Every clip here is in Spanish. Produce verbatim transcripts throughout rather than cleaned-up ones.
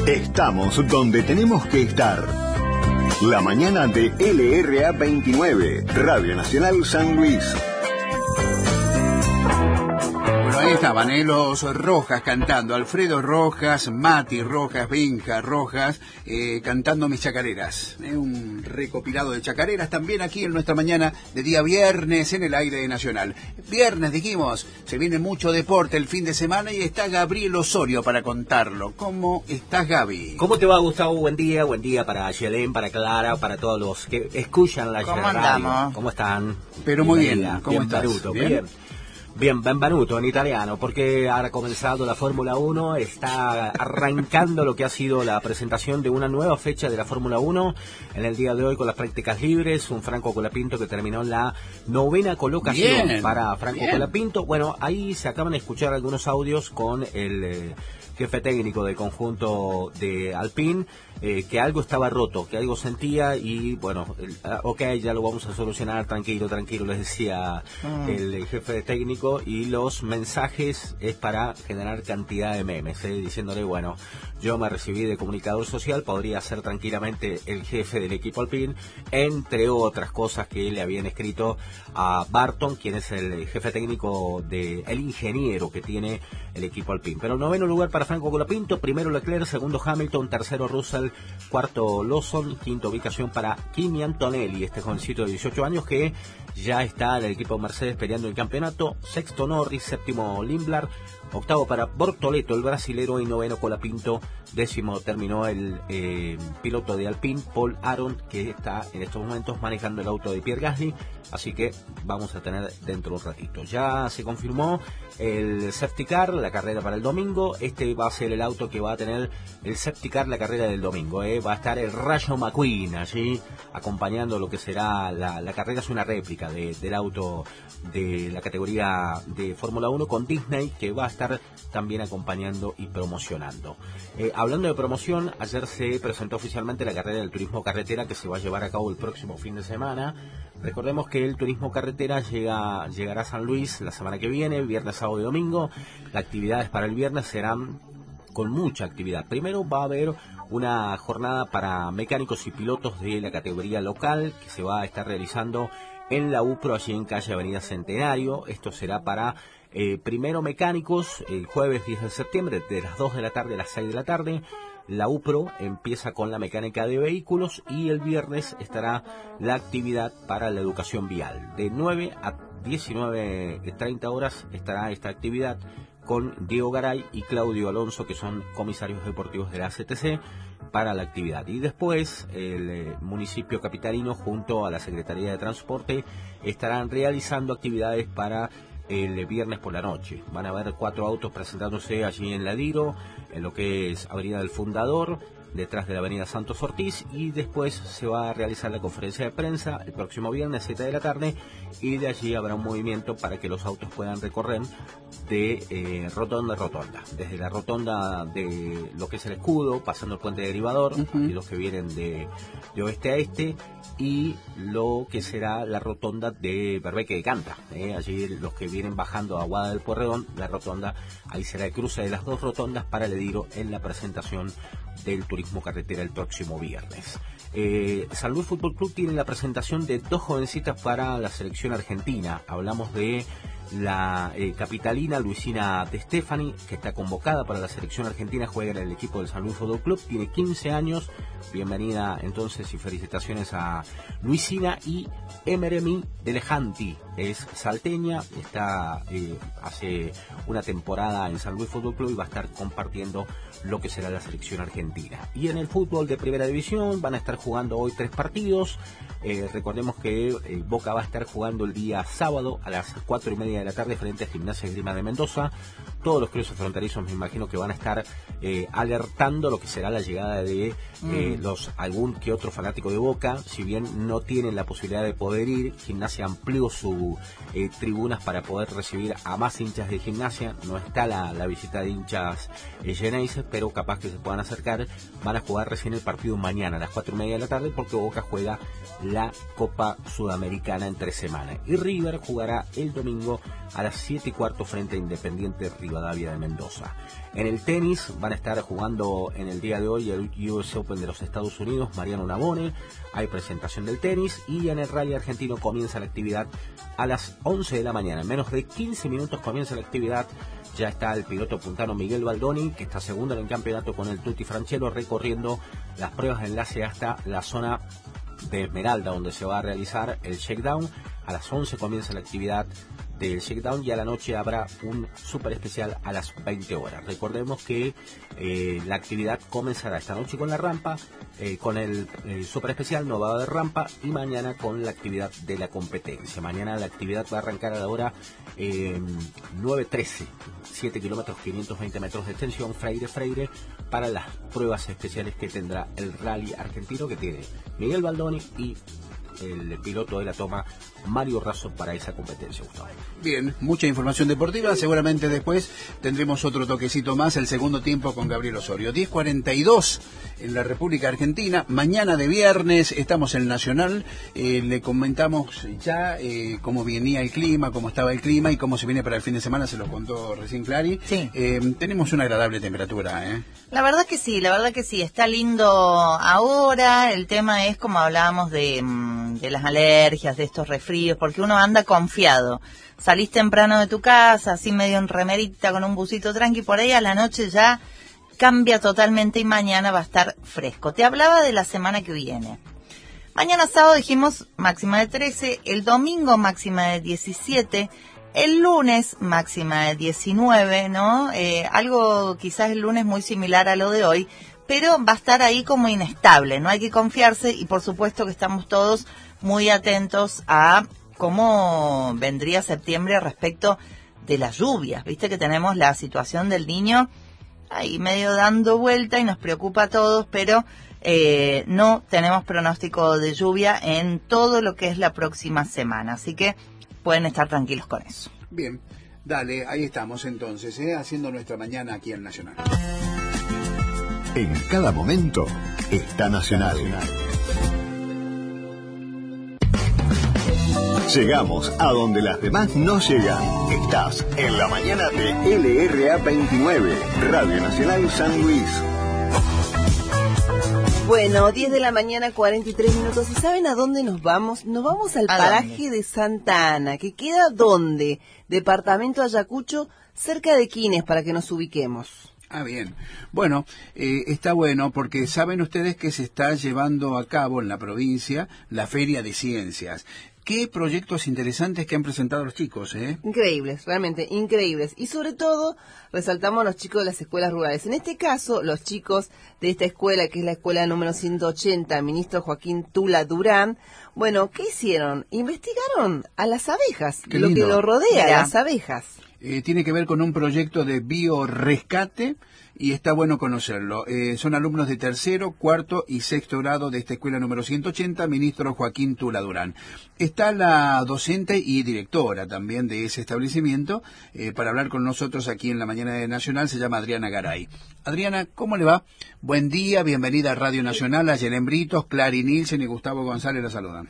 Estamos donde tenemos que estar. La mañana de L R A veintinueve, Radio Nacional San Luis. Bueno, ahí estaban, ¿eh? Los Rojas cantando, Alfredo Rojas, Mati Rojas, Benja Rojas, eh, cantando Mis Chacareras. ¿eh? Un recopilado de chacareras también aquí en nuestra mañana de día viernes en el aire nacional. Viernes, dijimos, se viene mucho deporte el fin de semana y está Gabriel Osorio para contarlo. ¿Cómo estás, Gaby? ¿Cómo te va, Gustavo? Buen día, buen día para Yelén, para Clara, para todos los que escuchan la ¿Cómo radio. andamos? ¿Cómo están? Pero muy Bienvenida. bien, ¿cómo bien, estás? Benvenuto, ¿Bien? bien. Bien, benvenuto en italiano, porque ha comenzado la Fórmula uno, está arrancando lo que ha sido la presentación de una nueva fecha de la Fórmula uno en el día de hoy con las prácticas libres, un Franco Colapinto que terminó en la novena colocación Bien, para Franco bien. Colapinto. Bueno, ahí se acaban de escuchar algunos audios con el eh, jefe técnico del conjunto de Alpine, eh, que algo estaba roto, que algo sentía y bueno, el, ah, ok, ya lo vamos a solucionar, tranquilo, tranquilo, les decía Mm. el, el jefe técnico, y los mensajes es para generar cantidad de memes, eh, diciéndole, bueno, yo me recibí de comunicador social, podría ser tranquilamente el jefe del equipo Alpine, entre otras cosas que le habían escrito a Barton, quien es el jefe técnico de, el ingeniero que tiene el equipo Alpine. Pero noveno lugar para Franco Colapinto, primero Leclerc, segundo Hamilton, tercero Russell, cuarto Lawson, quinta ubicación para Kimi Antonelli, este jovencito de dieciocho años que ya está en el equipo Mercedes peleando el campeonato, sexto Norris, séptimo Lindblad, octavo para Bortoleto, el brasilero, y noveno Colapinto, décimo terminó el eh, piloto de Alpine, Paul Aron, que está en estos momentos manejando el auto de Pierre Gasly, así que vamos a tener dentro de un ratito. Ya se confirmó el safety car, la carrera para el domingo, este va a ser el auto que va a tener el safety car, la carrera del domingo, ¿eh? Va a estar el Rayo McQueen allí acompañando lo que será la, la carrera, es una réplica de, del auto de la categoría de Fórmula uno con Disney, que va a estar también acompañando y promocionando. Eh, hablando de promoción, ayer se presentó oficialmente la carrera del turismo carretera que se va a llevar a cabo el próximo fin de semana. Recordemos que el turismo carretera llega llegará a San Luis la semana que viene, viernes, sábado y domingo. Las actividades para el viernes serán con mucha actividad. Primero va a haber una jornada para mecánicos y pilotos de la categoría local que se va a estar realizando en la UPRO, allí en calle Avenida Centenario. Esto será para eh, primero mecánicos, el jueves diez de septiembre, de las dos de la tarde a las seis de la tarde. La UPRO empieza con la mecánica de vehículos y el viernes estará la actividad para la educación vial. De nueve a diecinueve treinta horas estará esta actividad con Diego Garay y Claudio Alonso, que son comisarios deportivos de la C T C, para la actividad. Y después el eh, municipio capitalino junto a la Secretaría de Transporte estarán realizando actividades para el viernes por la noche. Van a haber cuatro autos presentándose allí en Ladiro, en lo que es Avenida del Fundador, detrás de la Avenida Santos Ortiz, y después se va a realizar la conferencia de prensa el próximo viernes siete de la tarde, y de allí habrá un movimiento para que los autos puedan recorrer de eh, rotonda a rotonda, desde la rotonda de lo que es el escudo, pasando el puente derivador, uh-huh. y los que vienen de, de oeste a este, y lo que será la rotonda de Berbeque de Canta, eh, allí los que vienen bajando a Aguada del Pueyrredón, la rotonda, ahí será el cruce de las dos rotondas para el Ediro en la presentación del turismo carretera el próximo viernes. Eh, San Luis Fútbol Club tiene la presentación de dos jovencitas para la selección argentina. Hablamos de la eh, capitalina Luisina De Stefani, que está convocada para la selección argentina, juega en el equipo del San Luis Fútbol Club, tiene quince años. Bienvenida entonces y felicitaciones a Luisina. Y Emeremi Delejanti es salteña, está eh, hace una temporada en San Luis Fútbol Club y va a estar compartiendo lo que será la selección argentina. Y en el fútbol de primera división van a estar jugando hoy tres partidos. Eh, recordemos que eh, Boca va a estar jugando el día sábado a las cuatro y media de la tarde frente a Gimnasia y Esgrima de Mendoza. Todos los cruces fronterizos me imagino que van a estar eh, alertando lo que será la llegada de eh, mm. los algún que otro fanático de Boca. Si bien no tienen la posibilidad de poder ir, Gimnasia amplió sus eh, tribunas para poder recibir a más hinchas de Gimnasia. No está la, la visita de hinchas eh, Geneise, pero capaz que se puedan acercar. Van a jugar recién el partido mañana a las cuatro y media de la tarde, porque Boca juega la Copa Sudamericana entre semana. Y River jugará el domingo a las siete y cuarto frente a Independiente Rivadavia de Mendoza. En el tenis van a estar jugando en el día de hoy el U S Open de los Estados Unidos, Mariano Navone, hay presentación del tenis, y en el rally argentino comienza la actividad a las once de la mañana. En menos de quince minutos comienza la actividad. Ya está el piloto puntano Miguel Baldoni, que está segundo en el campeonato con el Tutti Franchelo, recorriendo las pruebas de enlace hasta la zona de Esmeralda, donde se va a realizar el shakedown. A las once comienza la actividad del shakedown y a la noche habrá un súper especial a las veinte horas. Recordemos que eh, la actividad comenzará esta noche con la rampa, eh, con el, el súper especial, no va a haber rampa, y mañana con la actividad de la competencia. Mañana la actividad va a arrancar a la hora eh, nueve trece, siete kilómetros, quinientos veinte metros de extensión, Freire Freire, para las pruebas especiales que tendrá el rally argentino, que tiene Miguel Baldoni y el piloto de la toma Mario Razo para esa competencia, Gustavo. Bien, mucha información deportiva. Seguramente después tendremos otro toquecito más, el segundo tiempo con Gabriel Osorio. diez cuarenta y dos en la República Argentina. Mañana de viernes estamos en Nacional. Eh, le comentamos ya eh, cómo venía el clima, cómo estaba el clima y cómo se viene para el fin de semana. Se lo contó recién Clary. Sí. Eh, tenemos una agradable temperatura, ¿eh? La verdad que sí, la verdad que sí. Está lindo ahora. El tema es, como hablábamos, de, de las alergias, de estos resfríos, porque uno anda confiado. Salís temprano de tu casa, así medio en remerita, con un busito tranqui, por ahí a la noche ya cambia totalmente y mañana va a estar fresco. Te hablaba de la semana que viene. Mañana sábado dijimos máxima de trece, el domingo máxima de diecisiete, el lunes máxima de diecinueve, ¿no? Eh, algo quizás el lunes muy similar a lo de hoy, pero va a estar ahí como inestable, no hay que confiarse, y por supuesto que estamos todos muy atentos a cómo vendría septiembre respecto de las lluvias. Viste que tenemos la situación del Niño ahí medio dando vuelta y nos preocupa a todos, pero eh, no tenemos pronóstico de lluvia en todo lo que es la próxima semana, así que pueden estar tranquilos con eso. Bien, dale, ahí estamos entonces, ¿eh? Haciendo nuestra mañana aquí en Nacional. En cada momento está Nacional. Llegamos a donde las demás no llegan. Estás en la mañana de L R A veintinueve, Radio Nacional San Luis. Bueno, diez de la mañana, cuarenta y tres minutos. ¿Y saben a dónde nos vamos? Nos vamos al paraje de Santa Ana, que queda ¿dónde? Departamento Ayacucho, cerca de Quines, para que nos ubiquemos. Ah, bien. Bueno, eh, está bueno porque saben ustedes que se está llevando a cabo en la provincia la Feria de Ciencias. Qué proyectos interesantes que han presentado los chicos, ¿eh? Increíbles, realmente increíbles. Y sobre todo, resaltamos a los chicos de las escuelas rurales. En este caso, los chicos de esta escuela, que es la escuela número ciento ochenta, ministro Joaquín Tula Durán. Bueno, ¿qué hicieron? Investigaron a las abejas, Qué lo lindo. que lo rodea, Mirá. las abejas. Eh, tiene que ver con un proyecto de biorescate y está bueno conocerlo. Eh, son alumnos de tercero, cuarto y sexto grado de esta escuela número ciento ochenta, ministro Joaquín Tula Durán. Está la docente y directora también de ese establecimiento eh, para hablar con nosotros aquí en la mañana de Nacional. Se llama Adriana Garay. Adriana, ¿cómo le va? Buen día, bienvenida a Radio Nacional. A Yelén Britos, Clary Nielsen y Gustavo González la saludan.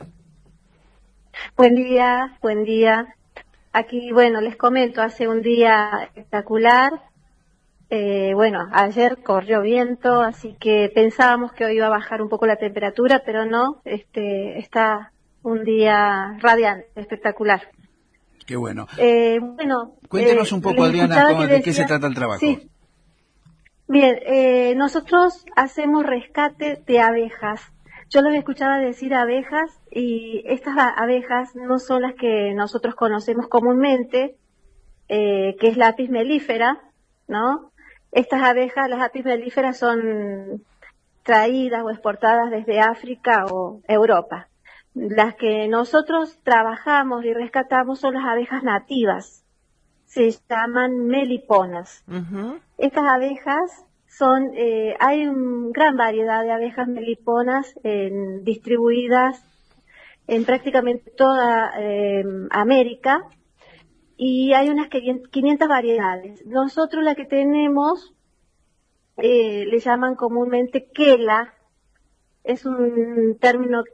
Buen día, buen día. Aquí, bueno, les comento, hace un día espectacular. Eh, bueno, ayer corrió viento, así que pensábamos que hoy iba a bajar un poco la temperatura, pero no, este, está un día radiante, espectacular. Qué bueno. Eh, bueno, Cuéntenos eh, un poco, les Adriana, escuchaba cómo- que de qué se decía- trata el trabajo. Sí. Bien, eh, nosotros hacemos rescate de abejas. Yo les escuchaba decir abejas y estas a- abejas no son las que nosotros conocemos comúnmente, eh, que es la apis mellifera, ¿no? Estas abejas, las apis mellifera, son traídas o exportadas desde África o Europa. Las que nosotros trabajamos y rescatamos son las abejas nativas. Se llaman meliponas. Ujú. Estas abejas son, eh, hay una gran variedad de abejas meliponas en- distribuidas en prácticamente toda eh, América, y hay unas quinientas variedades. Nosotros la que tenemos eh, le llaman comúnmente quela, es un término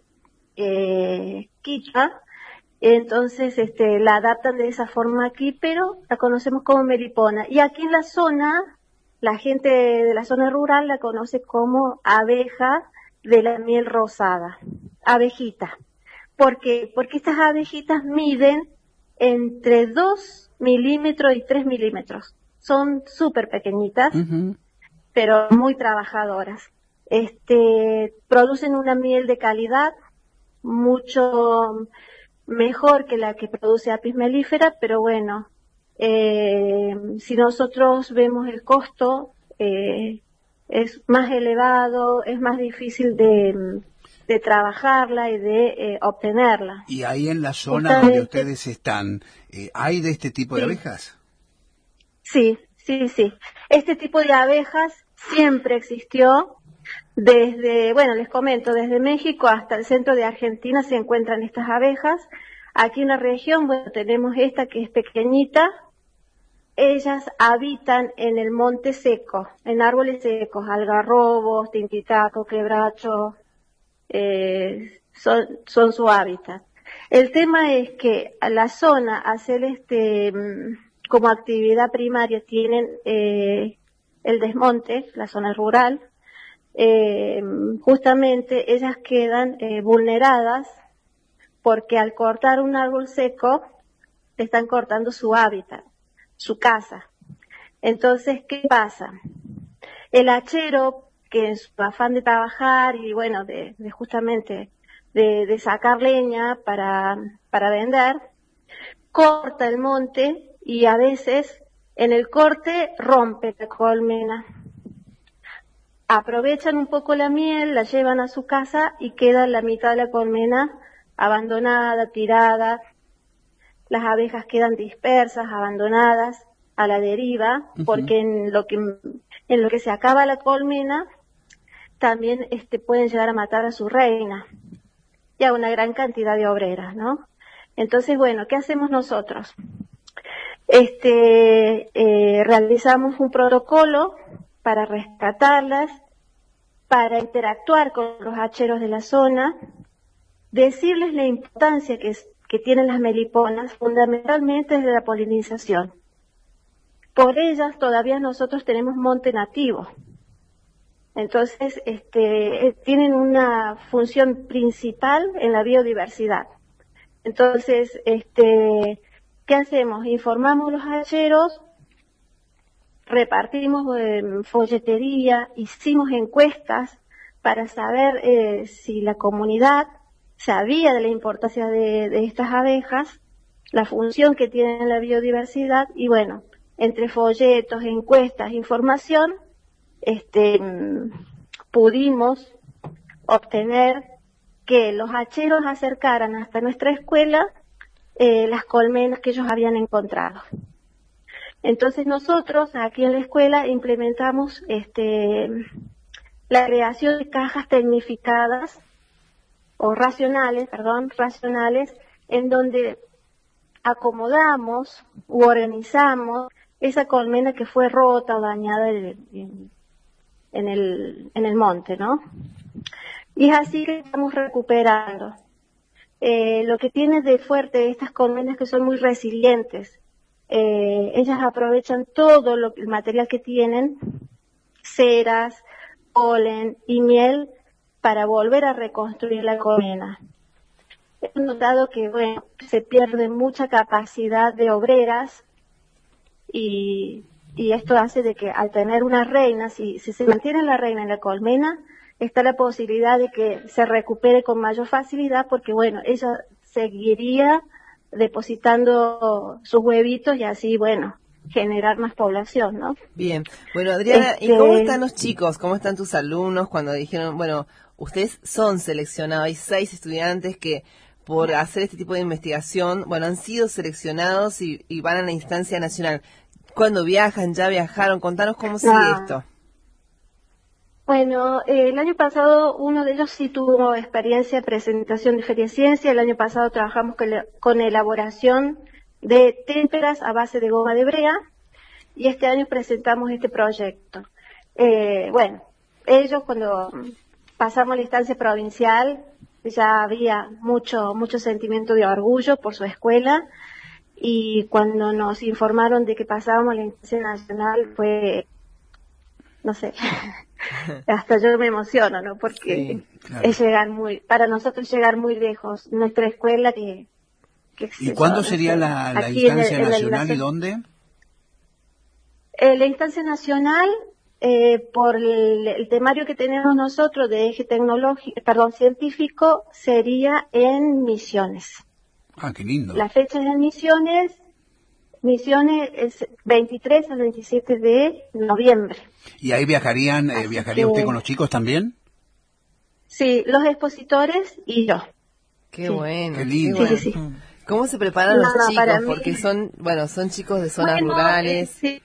eh, quichua, entonces este, la adaptan de esa forma aquí, pero la conocemos como melipona. Y aquí en la zona La gente de la zona rural la conoce como abeja de la miel rosada, abejita. ¿Por qué? Porque estas abejitas miden entre dos milímetros y tres milímetros. Son súper pequeñitas, uh-huh. pero muy trabajadoras. Este, producen una miel de calidad mucho mejor que la que produce Apis mellifera, pero bueno, eh, si nosotros vemos el costo, eh, es más elevado, es más difícil de, de trabajarla y de eh, obtenerla. ¿Y ahí en la zona Justamente, donde ustedes están, eh, hay de este tipo de sí. abejas? Sí, sí, sí. Este tipo de abejas siempre existió. Desde, bueno, les comento, desde México hasta el centro de Argentina se encuentran estas abejas. Aquí en la región, bueno, tenemos esta que es pequeñita. Ellas habitan en el monte seco, en árboles secos, algarrobos, tintitaco, quebracho, eh, son, son su hábitat. El tema es que a la zona, hacer este, como actividad primaria, tienen eh, el desmonte, la zona rural. Eh, justamente ellas quedan eh, vulneradas porque al cortar un árbol seco están cortando su hábitat, su casa. Entonces, ¿qué pasa? El hachero, que en su afán de trabajar y bueno, de, de justamente de, de sacar leña para, para vender, corta el monte y a veces en el corte rompe la colmena. Aprovechan un poco la miel, la llevan a su casa y queda la mitad de la colmena abandonada, tirada. Las abejas quedan dispersas, abandonadas, a la deriva, uh-huh. porque en lo que en lo que se acaba la colmena, también este pueden llegar a matar a su reina y a una gran cantidad de obreras, ¿no? Entonces, bueno, ¿qué hacemos nosotros? Este, eh, realizamos un protocolo para rescatarlas, para interactuar con los hacheros de la zona, decirles la importancia que, que tienen las meliponas, fundamentalmente desde la polinización. Por ellas todavía nosotros tenemos monte nativo. Entonces, este, tienen una función principal en la biodiversidad. Entonces, este, ¿qué hacemos? Informamos a los hacheros, repartimos eh, folletería, hicimos encuestas para saber eh, si la comunidad sabía de la importancia de, de estas abejas, la función que tienen en la biodiversidad y bueno, entre folletos, encuestas, información, este, pudimos obtener que los hacheros acercaran hasta nuestra escuela eh, las colmenas que ellos habían encontrado. Entonces nosotros aquí en la escuela implementamos este, la creación de cajas tecnificadas o racionales, perdón, racionales, en donde acomodamos u organizamos esa colmena que fue rota o dañada en, en, el, en el monte, ¿no? Y es así que estamos recuperando. Eh, lo que tiene de fuerte estas colmenas que son muy resilientes. Eh, ellas aprovechan todo lo, el material que tienen, ceras, polen y miel, para volver a reconstruir la colmena. He notado que, bueno, se pierde mucha capacidad de obreras y, y esto hace de que al tener una reina, si, si se mantiene la reina en la colmena, está la posibilidad de que se recupere con mayor facilidad porque, bueno, ella seguiría depositando sus huevitos y así, bueno, generar más población, ¿no? Bien. Bueno, Adriana, este... ¿y cómo están los chicos? ¿Cómo están tus alumnos cuando dijeron, bueno, ustedes son seleccionados? Hay seis estudiantes que por hacer este tipo de investigación, bueno, han sido seleccionados y, y van a la instancia nacional. ¿Cuándo viajan? ¿Ya viajaron? Contanos cómo sigue ah. esto. Bueno, eh, el año pasado uno de ellos sí tuvo experiencia en presentación de Feria de Ciencia. El año pasado trabajamos con, la, con elaboración de témperas a base de goma de brea y este año presentamos este proyecto. Eh, bueno, ellos cuando pasamos a la instancia provincial ya había mucho, mucho sentimiento de orgullo por su escuela y cuando nos informaron de que pasábamos a la instancia nacional fue no sé, hasta yo me emociono, ¿no? Porque sí, claro. es llegar muy, para nosotros llegar muy lejos. Nuestra escuela que... que ¿Y cuándo yo, sería no sé, la, la instancia el, nacional la, y dónde? Eh, la instancia nacional, eh, por el, el temario que tenemos nosotros de eje tecnológico, perdón, científico, sería en Misiones. Ah, qué lindo. La fecha es en Misiones, Misiones es veintitrés al veintisiete de noviembre. ¿Y ahí viajarían, eh, viajaría que, usted con los chicos también? Sí, los expositores y yo. Qué sí. bueno. Qué lindo. Qué bueno. Sí, sí, sí. ¿Cómo se preparan no, los no, chicos? para mí... Porque son, bueno, son chicos de zonas bueno, rurales. Sí.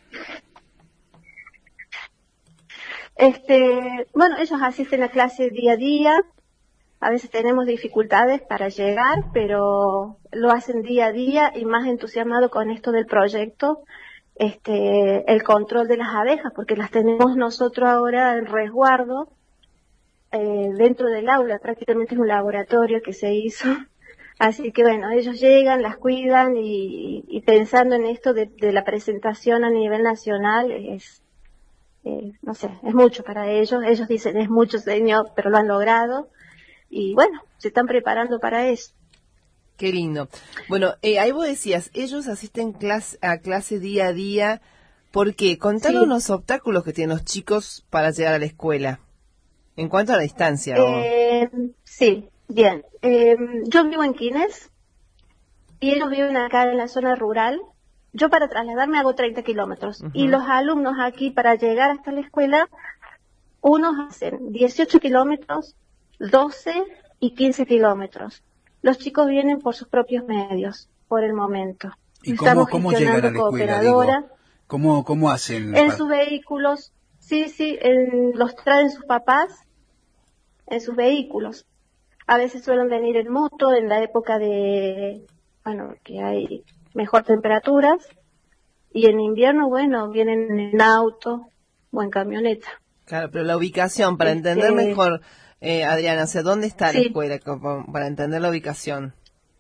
Este, bueno, ellos asisten a clases día a día. A veces tenemos dificultades para llegar, pero lo hacen día a día y más entusiasmado con esto del proyecto, este, el control de las abejas, porque las tenemos nosotros ahora en resguardo eh, dentro del aula, prácticamente es un laboratorio que se hizo. Así que bueno, ellos llegan, las cuidan y, y pensando en esto de, de la presentación a nivel nacional es, eh, no sé, es mucho para ellos. Ellos dicen es mucho, señor, pero lo han logrado. Y bueno, se están preparando para eso. Qué lindo. Bueno, eh, ahí vos decías, ellos asisten clase, a clase día a día. ¿Por qué? Contanos sí. los obstáculos que tienen los chicos para llegar a la escuela. En cuanto a la distancia. Eh, sí, bien. Eh, yo vivo en Quines y ellos viven acá en la zona rural. Yo para trasladarme hago treinta kilómetros. Uh-huh. Y los alumnos aquí para llegar hasta la escuela, unos hacen dieciocho kilómetros, doce y quince kilómetros. Los chicos vienen por sus propios medios, por el momento. ¿Y cómo, cómo llegan a la escuela, digo? ¿Cómo, cómo hacen? En sus vehículos, sí, sí, en, los traen sus papás en sus vehículos. A veces suelen venir en moto en la época de, bueno, que hay mejor temperaturas. Y en invierno, bueno, vienen en auto o en camioneta. Claro, pero la ubicación, para este... entender mejor... Eh, Adriana, o sea, ¿dónde está sí. la escuela? Como para entender la ubicación.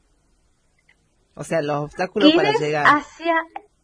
O sea, los obstáculos para llegar. Hacia,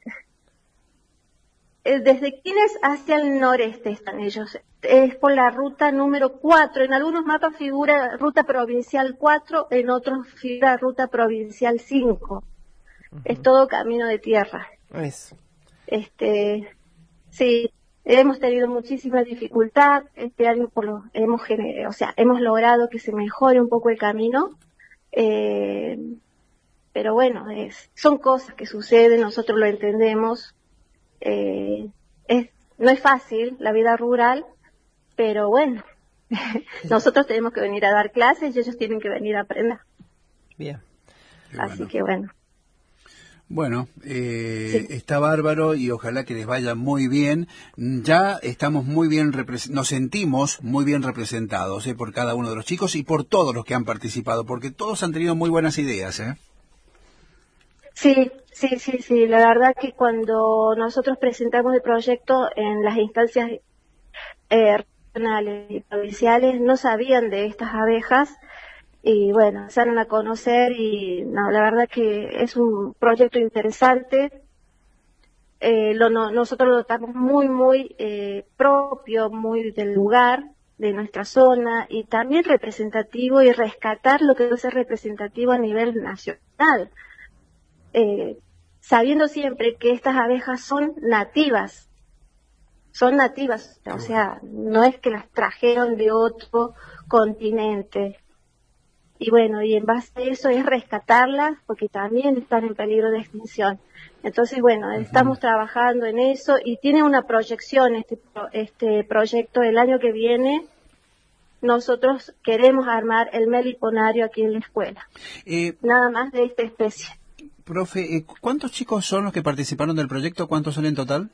eh, desde Quines hacia el noreste están ellos. Es por la ruta número cuatro. En algunos mapas figura ruta provincial cuatro, en otros figura ruta provincial cinco. Uh-huh. Es todo camino de tierra. Eso. Este, sí. Hemos tenido muchísima dificultad, este año por lo, hemos o sea, hemos logrado que se mejore un poco el camino, eh, pero bueno, es, son cosas que suceden, nosotros lo entendemos, eh, es, no es fácil la vida rural, pero bueno, nosotros tenemos que venir a dar clases y ellos tienen que venir a aprender. Bien. Así bueno. que bueno. Bueno, eh, sí. está bárbaro y ojalá que les vaya muy bien. Ya estamos muy bien, repres- nos sentimos muy bien representados eh, por cada uno de los chicos y por todos los que han participado, porque todos han tenido muy buenas ideas. ¿eh? Sí, sí, sí, sí. La verdad que cuando nosotros presentamos el proyecto en las instancias eh, regionales y provinciales no sabían de estas abejas. Y bueno, empezaron a conocer y no, la verdad que es un proyecto interesante. Eh, lo, no, nosotros lo notamos muy, muy eh, propio, muy del lugar, de nuestra zona y también representativo y rescatar lo que debe ser representativo a nivel nacional. Eh, sabiendo siempre que estas abejas son nativas, son nativas, o sea, no es que las trajeron de otro continente. Y bueno, y en base a eso es rescatarlas porque también están en peligro de extinción. Entonces, bueno, uh-huh. estamos trabajando en eso y tiene una proyección este, este proyecto el año que viene. Nosotros queremos armar el meliponario aquí en la escuela. Eh, Nada más de esta especie. Profe, eh, ¿cuántos chicos son los que participaron del proyecto? ¿Cuántos son en total?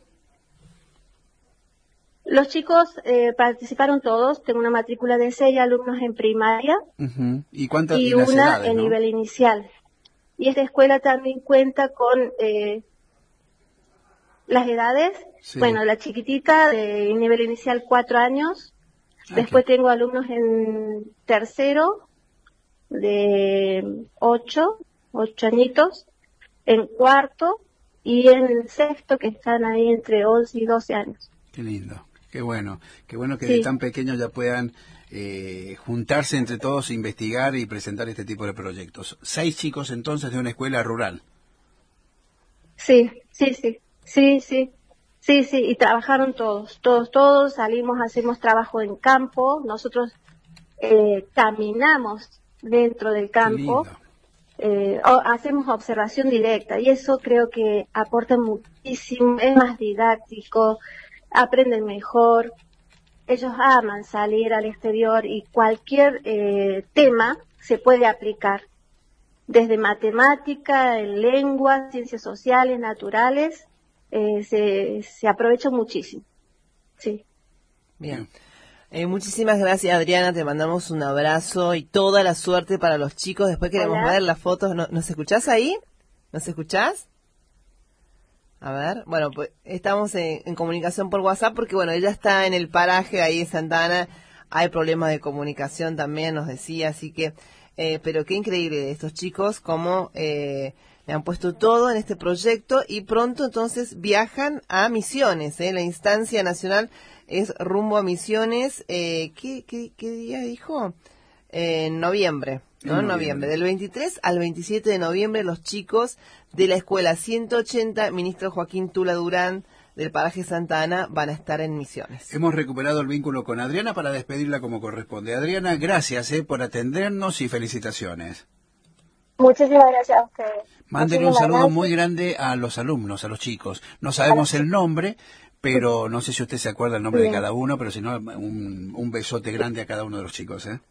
Los chicos eh, participaron todos, tengo una matrícula de seis alumnos en primaria uh-huh. ¿Y, cuántas, y, y una edades, en ¿no? nivel inicial. Y esta escuela también cuenta con eh, las edades, sí. Bueno, la chiquitita de nivel inicial cuatro años, ah, después okay. tengo alumnos en tercero de ocho, ocho añitos, en cuarto y en sexto que están ahí entre once y doce años. Qué lindo. Qué bueno, qué bueno que Sí. de tan pequeños ya puedan eh, juntarse entre todos, investigar y presentar este tipo de proyectos. Seis chicos entonces de una escuela rural. Sí, sí, sí, sí, sí, sí, sí, y trabajaron todos, todos, todos, salimos, hacemos trabajo en campo, nosotros eh, caminamos dentro del Qué campo, lindo. eh, o- hacemos observación directa y eso creo que aporta muchísimo, es más didáctico, aprenden mejor, ellos aman salir al exterior y cualquier eh, tema se puede aplicar, desde matemática, en lengua, ciencias sociales, naturales, eh, se, se aprovecha muchísimo. Sí. Bien. Eh, muchísimas gracias, Adriana. Te mandamos un abrazo y toda la suerte para los chicos. Después queremos Hola. ver las fotos. ¿No- ¿Nos escuchás ahí? ¿Nos escuchás? A ver, bueno, pues estamos en, en comunicación por WhatsApp porque, bueno, ella está en el paraje ahí de Santa Ana. Hay problemas de comunicación también, nos decía, así que, eh, pero qué increíble de estos chicos, cómo eh, le han puesto todo en este proyecto y pronto entonces viajan a Misiones, ¿eh? La instancia nacional es rumbo a Misiones. Eh, ¿qué, qué, ¿Qué día dijo? Eh, en noviembre, ¿no? En En noviembre. noviembre. Del veintitrés al veintisiete de noviembre, los chicos de la escuela ciento ochenta, ministro Joaquín Tula Durán, del paraje Santa Ana, van a estar en Misiones. Hemos recuperado el vínculo con Adriana para despedirla como corresponde. Adriana, gracias eh, por atendernos y felicitaciones. Muchísimas gracias a ustedes. Mándenle un Muchísimas saludo gracias. muy grande a los alumnos, a los chicos. No sabemos el nombre, pero no sé si usted se acuerda el nombre de Bien. cada uno, pero si no, un, un besote grande a cada uno de los chicos. ¿eh?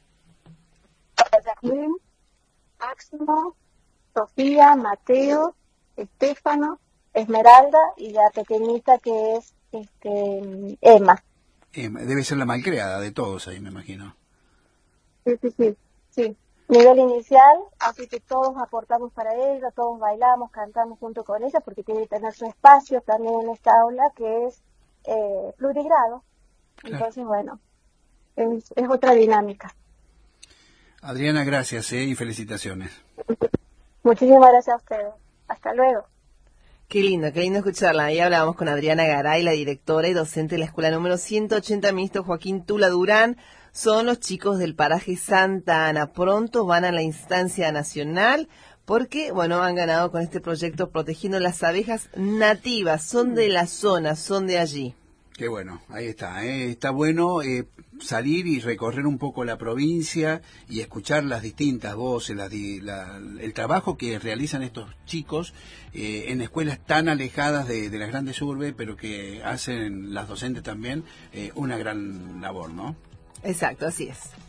Yasmín, Máximo, Sofía, Mateo, Estefano, Esmeralda y la pequeñita que es este, Emma. Eh, debe ser la malcriada de todos ahí, me imagino. Sí, sí, sí, sí. Nivel inicial, así que todos aportamos para ella, todos bailamos, cantamos junto con ella, porque tiene que tener su espacio también en esta aula que es eh, plurigrado. Claro. Entonces, bueno, es, es otra dinámica. Adriana, gracias eh, y felicitaciones. Muchísimas gracias a ustedes. Hasta luego. Qué lindo, qué lindo escucharla. Ahí hablábamos con Adriana Garay, la directora y docente de la escuela número ciento ochenta, ministro Joaquín Tula Durán. Son los chicos del paraje Santa Ana. Pronto van a la instancia nacional porque, bueno, han ganado con este proyecto protegiendo las abejas nativas. Son de la zona, son de allí. Qué bueno, ahí está. ¿eh? Está bueno eh, salir y recorrer un poco la provincia y escuchar las distintas voces, las di- la- el trabajo que realizan estos chicos eh, en escuelas tan alejadas de, de las grandes urbes, pero que hacen las docentes también eh, una gran labor, ¿no? Exacto, así es.